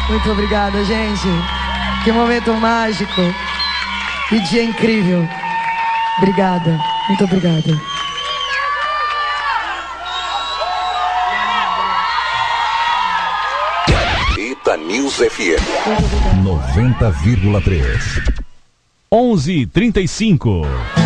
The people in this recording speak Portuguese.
Muito obrigada, gente. Que momento mágico. Que dia incrível. Obrigada. Muito obrigada. Itanews FM 90,3. 11h35.